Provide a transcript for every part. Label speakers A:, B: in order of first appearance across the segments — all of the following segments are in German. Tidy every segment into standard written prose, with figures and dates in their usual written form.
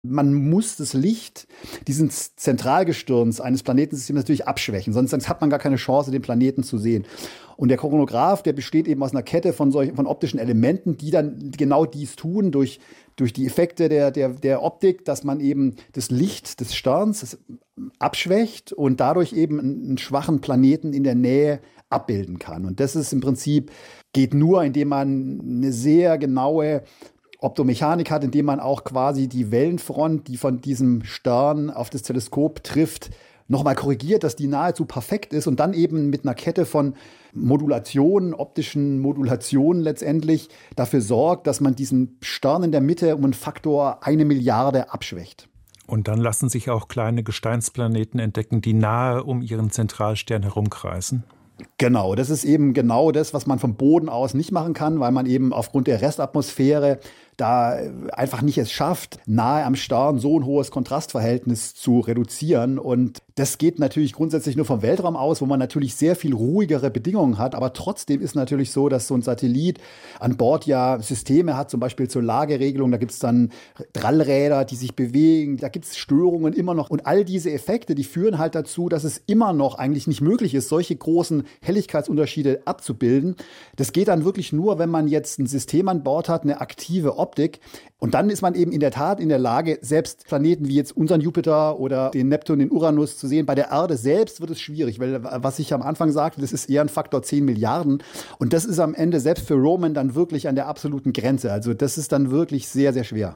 A: Man muss das Licht dieses Zentralgestirns eines Planetensystems natürlich abschwächen, sonst hat man gar keine Chance, den Planeten zu sehen. Und der Koronograph, der besteht eben aus einer Kette von optischen Elementen, die dann genau dies tun, durch die Effekte der Optik, dass man eben das Licht des Sterns abschwächt und dadurch eben einen schwachen Planeten in der Nähe abbilden kann. Und das ist im Prinzip, geht nur, indem man eine sehr genaue Optomechanik hat, indem man auch quasi die Wellenfront, die von diesem Stern auf das Teleskop trifft, nochmal korrigiert, dass die nahezu perfekt ist und dann eben mit einer Kette von Modulationen, optischen Modulationen letztendlich dafür sorgt, dass man diesen Stern in der Mitte um einen Faktor 1 Milliarde abschwächt.
B: Und dann lassen sich auch kleine Gesteinsplaneten entdecken, die nahe um ihren Zentralstern herumkreisen.
A: Genau, das ist eben genau das, was man vom Boden aus nicht machen kann, weil man eben aufgrund der Restatmosphäre da einfach nicht es schafft, nahe am Stern so ein hohes Kontrastverhältnis zu reduzieren. Und das geht natürlich grundsätzlich nur vom Weltraum aus, wo man natürlich sehr viel ruhigere Bedingungen hat. Aber trotzdem ist natürlich so, dass so ein Satellit an Bord ja Systeme hat, zum Beispiel zur Lageregelung. Da gibt es dann Drallräder, die sich bewegen. Da gibt es Störungen immer noch. Und all diese Effekte, die führen halt dazu, dass es immer noch eigentlich nicht möglich ist, solche großen Helligkeitsunterschiede abzubilden. Das geht dann wirklich nur, wenn man jetzt ein System an Bord hat, eine aktive Optik. Und dann ist man eben in der Tat in der Lage, selbst Planeten wie jetzt unseren Jupiter oder den Neptun, den Uranus zu sehen. Bei der Erde selbst wird es schwierig, weil, was ich am Anfang sagte, das ist eher ein Faktor 10 Milliarden. Und das ist am Ende selbst für Roman dann wirklich an der absoluten Grenze. Also das ist dann wirklich sehr, sehr schwer.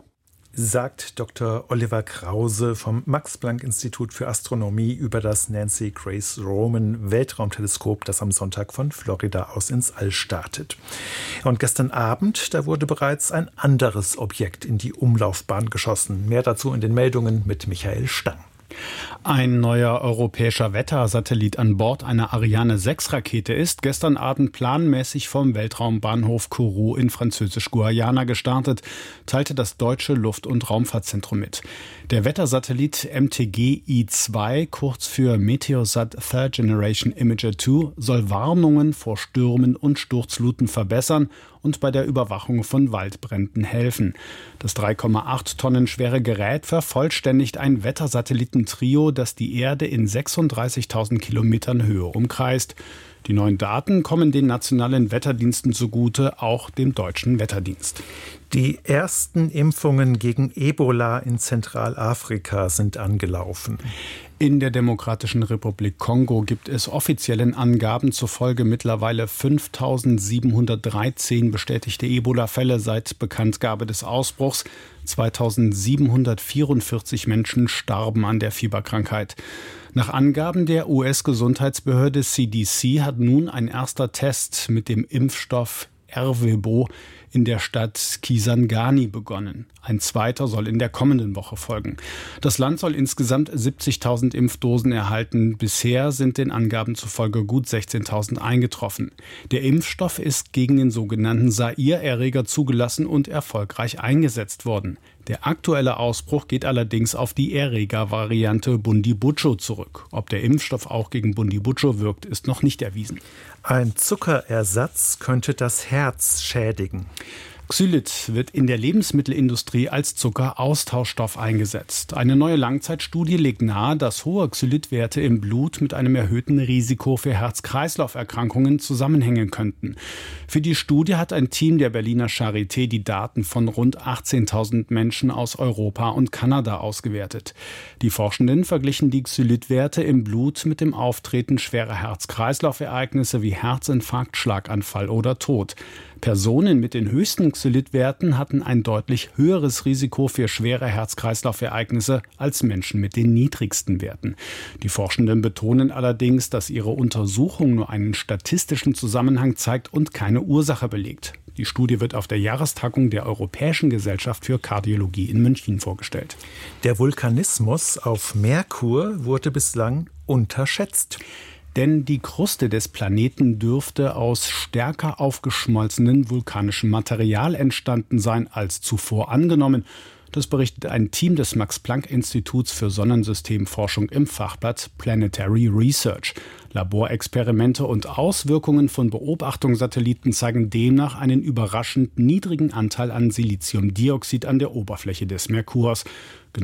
B: Sagt Dr. Oliver Krause vom Max-Planck-Institut für Astronomie über das Nancy Grace Roman Weltraumteleskop, das am Sonntag von Florida aus ins All startet. Und gestern Abend, da wurde bereits ein anderes Objekt in die Umlaufbahn geschossen. Mehr dazu in den Meldungen mit Michael Stang.
C: Ein neuer europäischer Wettersatellit an Bord einer Ariane-6-Rakete ist gestern Abend planmäßig vom Weltraumbahnhof Kourou in Französisch-Guayana gestartet, teilte das deutsche Luft- und Raumfahrtzentrum mit. Der Wettersatellit MTG-I2, kurz für Meteosat Third Generation Imager 2, soll Warnungen vor Stürmen und Sturzfluten verbessern und bei der Überwachung von Waldbränden helfen. Das 3,8 Tonnen schwere Gerät vervollständigt ein Wettersatellitentrio, das die Erde in 36.000 Kilometern Höhe umkreist. Die neuen Daten kommen den nationalen Wetterdiensten zugute, auch dem deutschen Wetterdienst.
B: Die ersten Impfungen gegen Ebola in Zentralafrika sind angelaufen.
C: In der Demokratischen Republik Kongo gibt es offiziellen Angaben zufolge mittlerweile 5.713 bestätigte Ebola-Fälle seit Bekanntgabe des Ausbruchs. 2.744 Menschen starben an der Fieberkrankheit. Nach Angaben der US-Gesundheitsbehörde CDC hat nun ein erster Test mit dem Impfstoff Ervebo in der Stadt Kisangani begonnen. Ein zweiter soll in der kommenden Woche folgen. Das Land soll insgesamt 70.000 Impfdosen erhalten. Bisher sind den Angaben zufolge gut 16.000 eingetroffen. Der Impfstoff ist gegen den sogenannten Zaire-Erreger zugelassen und erfolgreich eingesetzt worden. Der aktuelle Ausbruch geht allerdings auf die Erreger-Variante Bundibugyo zurück. Ob der Impfstoff auch gegen Bundibugyo wirkt, ist noch nicht erwiesen.
B: Ein Zuckerersatz könnte das Herz schädigen.
C: Xylit wird in der Lebensmittelindustrie als Zuckeraustauschstoff eingesetzt. Eine neue Langzeitstudie legt nahe, dass hohe Xylitwerte im Blut mit einem erhöhten Risiko für Herz-Kreislauf-Erkrankungen zusammenhängen könnten. Für die Studie hat ein Team der Berliner Charité die Daten von rund 18.000 Menschen aus Europa und Kanada ausgewertet. Die Forschenden verglichen die Xylitwerte im Blut mit dem Auftreten schwerer Herz-Kreislauf-Ereignisse wie Herzinfarkt, Schlaganfall oder Tod. Personen mit den höchsten Xylitwerten hatten ein deutlich höheres Risiko für schwere Herz-Kreislauf-Ereignisse als Menschen mit den niedrigsten Werten. Die Forschenden betonen allerdings, dass ihre Untersuchung nur einen statistischen Zusammenhang zeigt und keine Ursache belegt. Die Studie wird auf der Jahrestagung der Europäischen Gesellschaft für Kardiologie in München vorgestellt.
B: Der Vulkanismus auf Merkur wurde bislang unterschätzt.
C: Denn die Kruste des Planeten dürfte aus stärker aufgeschmolzenem vulkanischem Material entstanden sein als zuvor angenommen. Das berichtet ein Team des Max-Planck-Instituts für Sonnensystemforschung im Fachblatt Planetary Research. Laborexperimente und Auswirkungen von Beobachtungssatelliten zeigen demnach einen überraschend niedrigen Anteil an Siliziumdioxid an der Oberfläche des Merkurs.